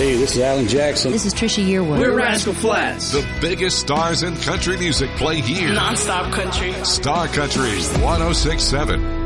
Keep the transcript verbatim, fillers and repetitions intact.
Hey, this is Alan Jackson. This is Trisha Yearwood. We're Rascal Flatts. The biggest stars in country music play here. Non-stop country. Star Country one oh six point seven.